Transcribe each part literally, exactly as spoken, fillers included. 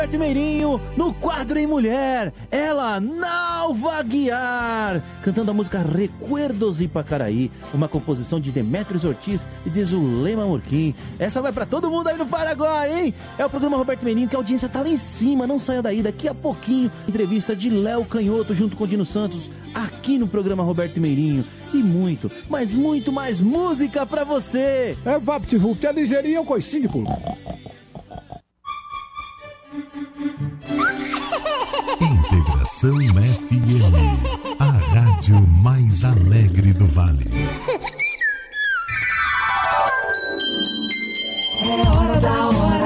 Roberto Meirinho, no quadro em Mulher, ela, Nalva Guiar, cantando a música Recuerdos Ipacaraí, uma composição de Demetrios Ortiz e de Zulema Murquim. Essa vai pra todo mundo aí no Paraguai, hein? É o programa Roberto Meirinho, que a audiência tá lá em cima, não saia daí, daqui a pouquinho, entrevista de Léo Canhoto junto com o Dino Santos, aqui no programa Roberto Meirinho. E muito, mas muito mais música pra você. É VaptVupt, é ligeirinho, é um coicinho, pô. Integração F M, a rádio mais alegre do Vale. É hora da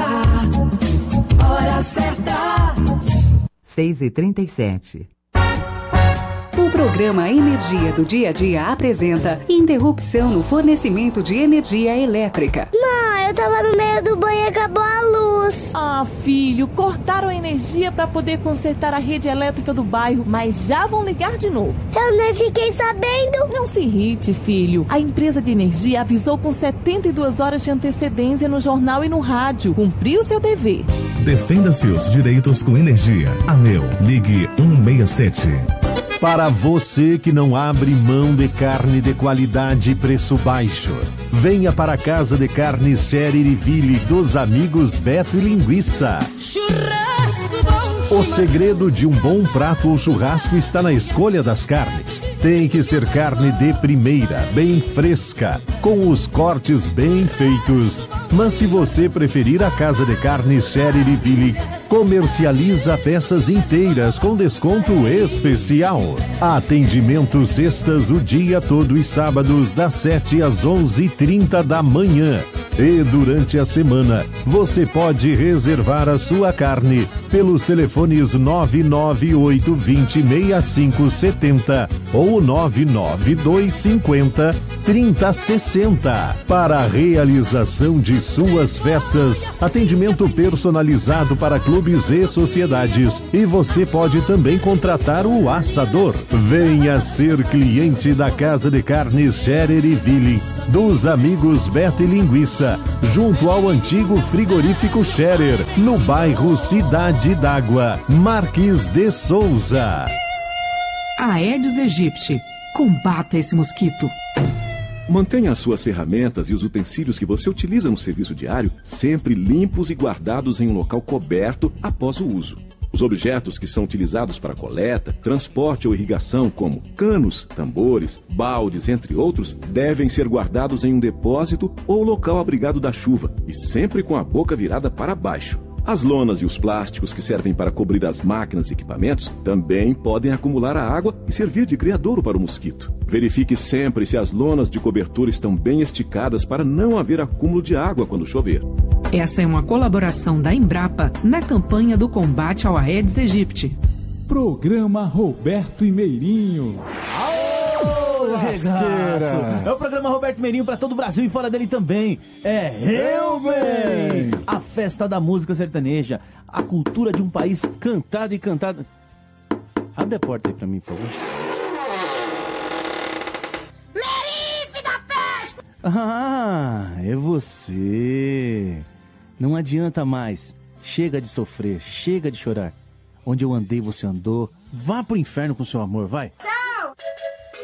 hora, hora certa. seis e trinta e sete. O programa Energia do Dia a Dia apresenta interrupção no fornecimento de energia elétrica. Mãe, eu tava no meio do banho e acabou a luz. Ah, filho, cortaram a energia para poder consertar a rede elétrica do bairro, mas já vão ligar de novo. Eu nem fiquei sabendo. Não se irrite, filho. A empresa de energia avisou com setenta e duas horas de antecedência no jornal e no rádio. Cumpriu seu dever. Defenda seus direitos com energia. Anel, ligue um seis sete. Para você que não abre mão de carne de qualidade e preço baixo, venha para a Casa de Carnes Xeririville dos amigos Beto e Linguiça. Churrasco bom. O segredo de um bom prato ou churrasco está na escolha das carnes. Tem que ser carne de primeira, bem fresca, com os cortes bem feitos. Mas se você preferir, a Casa de Carnes Xeririville comercializa peças inteiras com desconto especial. Atendimento sextas o dia todo e sábados das sete às onze e trinta da manhã. E durante a semana você pode reservar a sua carne pelos telefones nove nove oito dois zero seis cinco sete zero ou nove nove dois cinco zero três zero seis zero. Para a realização de suas festas, atendimento personalizado para clubes e sociedades. E você pode também contratar o assador. Venha ser cliente da Casa de Carnes Xeririville dos amigos Beto e Linguiça, junto ao antigo frigorífico Scherer, no bairro Cidade d'Água, Marques de Souza. Aedes aegypti, combata esse mosquito. Mantenha as suas ferramentas e os utensílios que você utiliza no serviço diário sempre limpos e guardados em um local coberto após o uso. Os objetos que são utilizados para coleta, transporte ou irrigação, como canos, tambores, baldes, entre outros, devem ser guardados em um depósito ou local abrigado da chuva e sempre com a boca virada para baixo. As lonas e os plásticos que servem para cobrir as máquinas e equipamentos também podem acumular a água e servir de criadouro para o mosquito. Verifique sempre se as lonas de cobertura estão bem esticadas para não haver acúmulo de água quando chover. Essa é uma colaboração da Embrapa na campanha do combate ao Aedes aegypti. Programa Roberto e Meirinho. É o programa Roberto Meirinho para todo o Brasil e fora dele também. É Eu Bem, a festa da música sertaneja, a cultura de um país cantada e cantada. Abre a porta aí pra mim, por favor. Merife da peste! Ah, é você. Não adianta mais. Chega de sofrer, chega de chorar. Onde eu andei, você andou. Vá pro inferno com seu amor, vai.